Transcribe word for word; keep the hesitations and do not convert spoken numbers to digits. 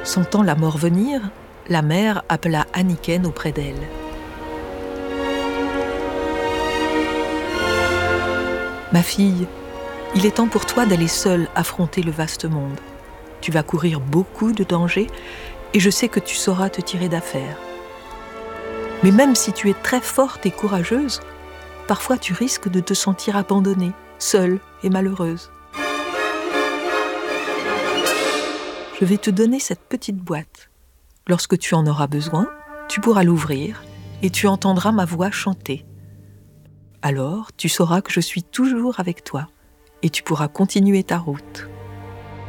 Sentant la mort venir, la mère appela Anniken auprès d'elle. « Ma fille, il est temps pour toi d'aller seule affronter le vaste monde. Tu vas courir beaucoup de dangers et je sais que tu sauras te tirer d'affaire. Mais même si tu es très forte et courageuse, parfois tu risques de te sentir abandonnée, seule et malheureuse. Je vais te donner cette petite boîte. Lorsque tu en auras besoin, tu pourras l'ouvrir et tu entendras ma voix chanter. Alors, tu sauras que je suis toujours avec toi et tu pourras continuer ta route. »